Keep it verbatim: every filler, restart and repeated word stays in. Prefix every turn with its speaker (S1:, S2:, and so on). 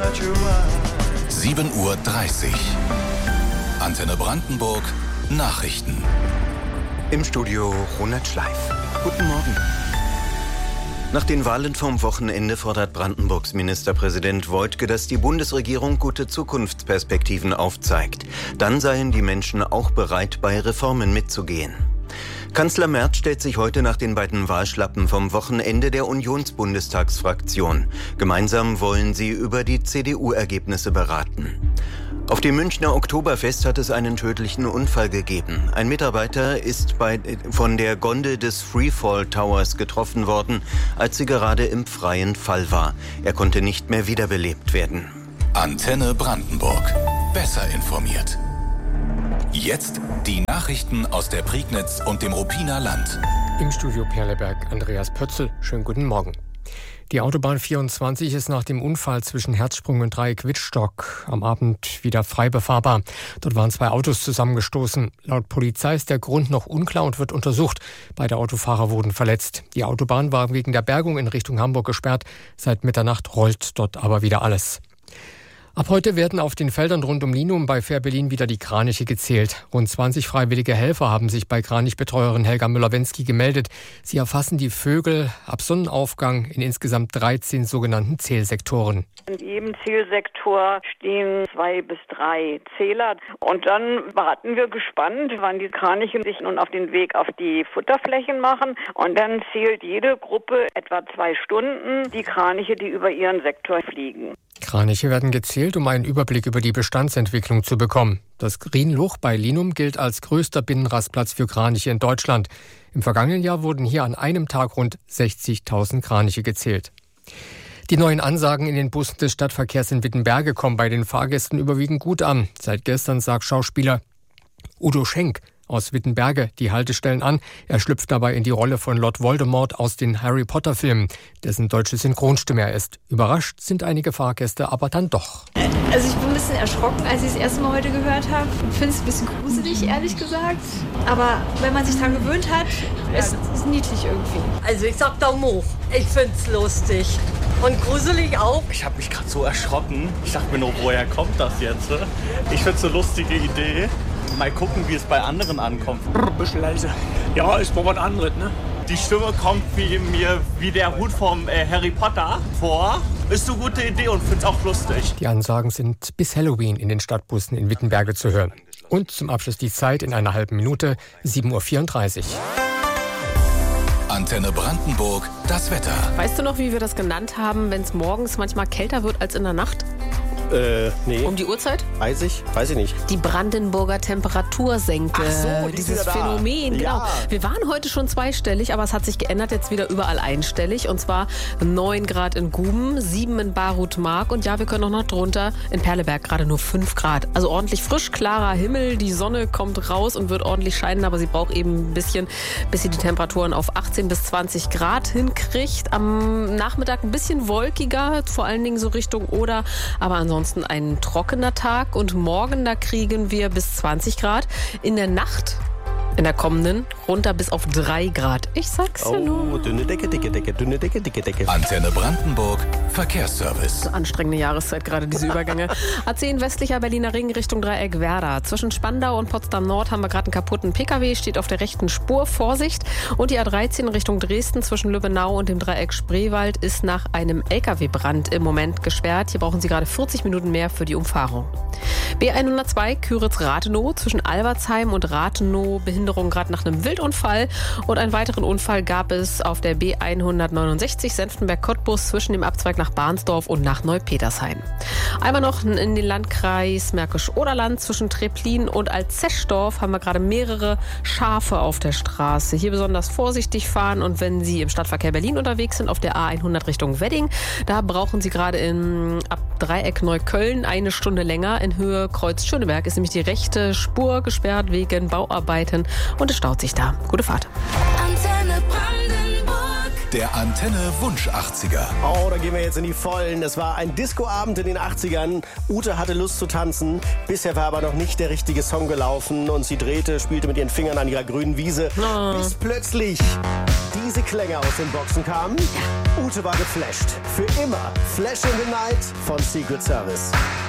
S1: sieben Uhr dreißig. Antenne Brandenburg, Nachrichten.
S2: Im Studio Ronald Schleif. Guten Morgen. Nach den Wahlen vom Wochenende fordert Brandenburgs Ministerpräsident Woidke, dass die Bundesregierung gute Zukunftsperspektiven aufzeigt. Dann seien die Menschen auch bereit, bei Reformen mitzugehen. Kanzler Merz stellt sich heute nach den beiden Wahlschlappen vom Wochenende der Unionsbundestagsfraktion. Gemeinsam wollen sie über die C D U-Ergebnisse beraten. Auf dem Münchner Oktoberfest hat es einen tödlichen Unfall gegeben. Ein Mitarbeiter ist bei, von der Gondel des Freefall Towers getroffen worden, als sie gerade im freien Fall war. Er konnte nicht mehr wiederbelebt werden.
S1: Antenne Brandenburg. Besser informiert. Jetzt die Nachrichten aus der Prignitz und dem Ruppiner Land.
S3: Im Studio Perleberg Andreas Pötzl. Schönen guten Morgen. Die Autobahn vierundzwanzig ist nach dem Unfall zwischen Herzsprung und Dreieck-Wittstock am Abend wieder frei befahrbar. Dort waren zwei Autos zusammengestoßen. Laut Polizei ist der Grund noch unklar und wird untersucht. Beide Autofahrer wurden verletzt. Die Autobahn war wegen der Bergung in Richtung Hamburg gesperrt. Seit Mitternacht rollt dort aber wieder alles. Ab heute werden auf den Feldern rund um Linum bei Fährberlin wieder die Kraniche gezählt. Rund zwanzig freiwillige Helfer haben sich bei Kranichbetreuerin Helga Müller-Wensky gemeldet. Sie erfassen die Vögel ab Sonnenaufgang in insgesamt dreizehn sogenannten Zählsektoren.
S4: In jedem Zählsektor stehen zwei bis drei Zähler. Und dann warten wir gespannt, wann die Kraniche sich nun auf den Weg auf die Futterflächen machen. Und dann zählt jede Gruppe etwa zwei Stunden die Kraniche, die über ihren Sektor fliegen.
S3: Kraniche werden gezählt, um einen Überblick über die Bestandsentwicklung zu bekommen. Das Grienluch bei Linum gilt als größter Binnenrastplatz für Kraniche in Deutschland. Im vergangenen Jahr wurden hier an einem Tag rund sechzigtausend Kraniche gezählt. Die neuen Ansagen in den Bussen des Stadtverkehrs in Wittenberge kommen bei den Fahrgästen überwiegend gut an. Seit gestern sagt Schauspieler Udo Schenk aus Wittenberge die Haltestellen an. Er schlüpft dabei in die Rolle von Lord Voldemort aus den Harry-Potter-Filmen, dessen deutsche Synchronstimme er ist. Überrascht sind einige Fahrgäste aber dann doch.
S5: Also ich bin ein bisschen erschrocken, als ich es das erste Mal heute gehört habe. Ich finde es ein bisschen gruselig, ehrlich gesagt. Aber wenn man sich daran gewöhnt hat, ist es niedlich irgendwie.
S6: Also ich sag Daumen hoch. Ich find's lustig. Und gruselig auch.
S7: Ich habe mich gerade so erschrocken. Ich dachte mir nur, woher kommt das jetzt? Ich find's eine lustige Idee. Mal gucken, wie es bei anderen ankommt.
S8: Ein bisschen leise. Ja, ist mal was anderes, ne?
S7: Die Stimme kommt wie mir wie der Hut vom äh, Harry Potter vor. Ist eine gute Idee und find's auch lustig.
S3: Die Ansagen sind bis Halloween in den Stadtbussen in Wittenberge zu hören. Und zum Abschluss die Zeit in einer halben Minute, sieben Uhr vierunddreißig.
S1: Antenne Brandenburg, das Wetter.
S9: Weißt du noch, wie wir das genannt haben, wenn es morgens manchmal kälter wird als in der Nacht?
S10: Äh, nee.
S9: Um die Uhrzeit?
S10: Weiß ich, weiß ich nicht.
S9: Die Brandenburger Temperatursenke.
S10: Ach so, die
S9: dieses
S10: da.
S9: Phänomen, genau.
S10: Ja.
S9: Wir waren heute schon zweistellig, aber es hat sich geändert, jetzt wieder überall einstellig. Und zwar neun Grad in Guben, sieben in Barut-Mark und ja, wir können auch noch drunter in Perleberg gerade nur fünf Grad. Also ordentlich frisch, klarer Himmel, die Sonne kommt raus und wird ordentlich scheinen, aber sie braucht eben ein bisschen, bis sie die Temperaturen auf achtzehn bis zwanzig Grad hinkriegt. Am Nachmittag ein bisschen wolkiger, vor allen Dingen so Richtung Oder, aber ansonsten ein trockener Tag und morgen, da kriegen wir bis zwanzig Grad. In der Nacht, in der kommenden, runter bis auf drei Grad. Ich sag's ja nur.
S10: Oh, dünne Decke, dicke Decke, dünne Decke, dicke Decke.
S1: Antenne Brandenburg, Verkehrsservice.
S9: Anstrengende Jahreszeit, gerade diese Übergänge. A zehn westlicher Berliner Ring Richtung Dreieck Werder. Zwischen Spandau und Potsdam Nord haben wir gerade einen kaputten Pkw, steht auf der rechten Spur, Vorsicht. Und die A dreizehn Richtung Dresden zwischen Lübbenau und dem Dreieck Spreewald ist nach einem L K W-Brand im Moment gesperrt. Hier brauchen Sie gerade vierzig Minuten mehr für die Umfahrung. B hundertzwei Küritz-Rathenow zwischen Albertsheim und Rathenow, Behinderung gerade nach einem Wildunfall. Und einen weiteren Unfall gab es auf der B hundertneunundsechzig Senftenberg-Cottbus zwischen dem Abzweig nach Bahnsdorf und nach Neupetershain. Einmal noch in den Landkreis Märkisch-Oderland zwischen Treplin und Alzeschdorf haben wir gerade mehrere Schafe auf der Straße. Hier besonders vorsichtig fahren und wenn Sie im Stadtverkehr Berlin unterwegs sind auf der A hundert Richtung Wedding, da brauchen Sie gerade in ab Dreieck Neukölln eine Stunde länger. In Höhe Kreuz Schöneberg ist nämlich die rechte Spur gesperrt wegen Bauarbeiten und es staut sich da. Gute Fahrt.
S11: Antenne Brandenburg.
S1: Der Antenne Wunsch achtziger.
S10: Oh, da gehen wir jetzt in die Vollen. Es war ein Discoabend in den achtzigern. Ute hatte Lust zu tanzen. Bisher war aber noch nicht der richtige Song gelaufen. Und sie drehte, spielte mit ihren Fingern an ihrer grünen Wiese. Oh. Bis plötzlich diese Klänge aus den Boxen kamen. Ute war geflasht. Für immer Flash in the Night von Secret Service.